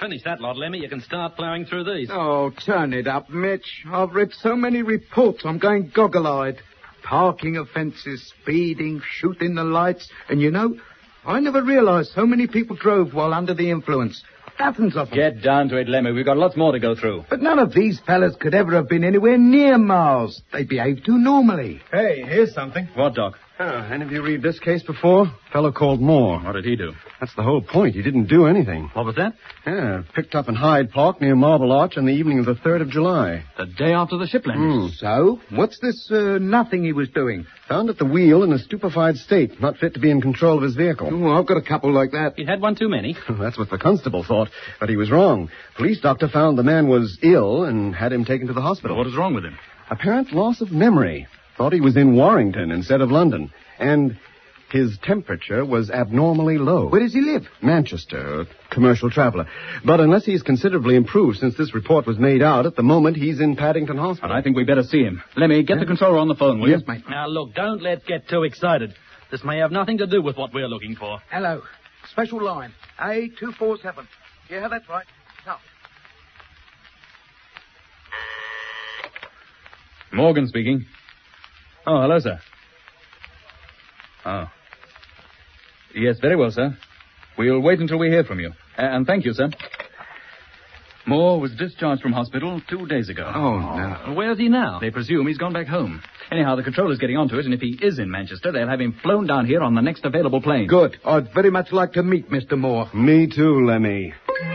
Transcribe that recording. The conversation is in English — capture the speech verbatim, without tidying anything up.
finished that lot, Lemmy, you can start ploughing through these. Oh, turn it up, Mitch. I've read so many reports I'm going goggle-eyed. Parking offences, speeding, shooting the lights. And you know, I never realised so many people drove while under the influence. Dozens of them. Get down to it, Lemmy. We've got lots more to go through. But none of these fellas could ever have been anywhere near Mars. They behave too normally. Hey, here's something. What, Doc? Uh, any of you read this case before? Fellow called Moore. What did he do? That's the whole point. He didn't do anything. What was that? Yeah, picked up in Hyde Park near Marble Arch on the evening of the third of July. The day after the ship landed. Mm. So, what's this uh, nothing he was doing? Found at the wheel in a stupefied state, not fit to be in control of his vehicle. Oh, I've got a couple like that. He had one too many. That's what the constable thought, but he was wrong. Police doctor found the man was ill and had him taken to the hospital. What is wrong with him? Apparent loss of memory. Thought he was in Warrington instead of London. And his temperature was abnormally low. Where does he live? Manchester, a commercial traveler. But unless he's considerably improved since this report was made out, at the moment he's in Paddington Hospital. And I think we better see him. Lemmy, get yeah. the controller on the phone, will yes, you? mate. Now, look, don't let's get too excited. This may have nothing to do with what we're looking for. Hello. Special line. A two four seven. Yeah, that's right. Now. Morgan speaking. Oh, hello, sir. Oh. Yes, very well, sir. We'll wait until we hear from you. Uh, and thank you, sir. Moore was discharged from hospital two days ago. Oh, no. Where's he now? They presume he's gone back home. Anyhow, the controller's getting onto it, and if he is in Manchester, they'll have him flown down here on the next available plane. Good. I'd very much like to meet Mister Moore. Me too, Lemmy.